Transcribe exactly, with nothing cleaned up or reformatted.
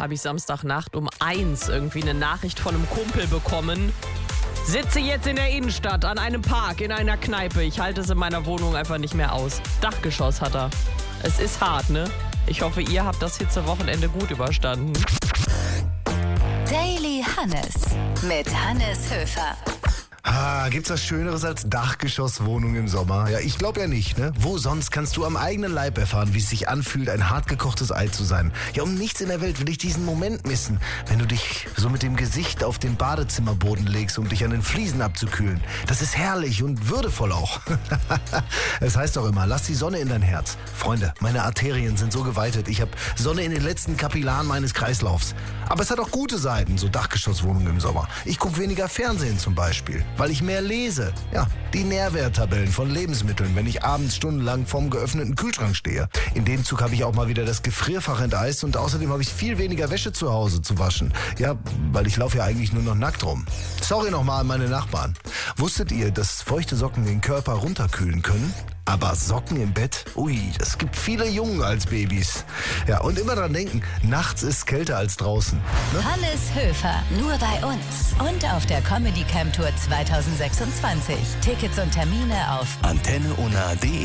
habe ich Samstagnacht um eins irgendwie eine Nachricht von einem Kumpel bekommen. Sitze jetzt in der Innenstadt an einem Park in einer Kneipe. Ich halte es in meiner Wohnung einfach nicht mehr aus. Dachgeschoss hat er. Es ist hart, ne? Ich hoffe, ihr habt das Hitzewochenende gut überstanden. Daily Hannes mit Hannes Höfer. Ah, gibt's was Schöneres als Dachgeschosswohnung im Sommer? Ja, ich glaube ja nicht, ne? Wo sonst kannst du am eigenen Leib erfahren, wie es sich anfühlt, ein hartgekochtes Ei zu sein? Ja, um nichts in der Welt will ich diesen Moment missen, wenn du dich so mit dem Gesicht auf den Badezimmerboden legst, um dich an den Fliesen abzukühlen. Das ist herrlich und würdevoll auch. Es heißt doch immer, lass die Sonne in dein Herz. Freunde, meine Arterien sind so geweitet, ich habe Sonne in den letzten Kapillaren meines Kreislaufs. Aber es hat auch gute Seiten, so Dachgeschosswohnungen im Sommer. Ich gucke weniger Fernsehen zum Beispiel, weil ich mehr lese. Ja, die Nährwerttabellen von Lebensmitteln, wenn ich abends stundenlang vorm geöffneten Kühlschrank stehe. In dem Zug habe ich auch mal wieder das Gefrierfach enteist und außerdem habe ich viel weniger Wäsche zu Hause zu waschen. Ja, weil ich laufe ja eigentlich nur noch nackt rum. Sorry nochmal an meine Nachbarn. Wusstet ihr, dass feuchte Socken den Körper runterkühlen können? Aber Socken im Bett? Ui, es gibt viele Jungen als Babys. Ja, und immer dran denken, nachts ist kälter als draußen. Ne? Hannes Höfer, nur bei uns. Und auf der Comedy Camp Tour zwanzig sechsundzwanzig. Tickets und Termine auf antenne punkt de.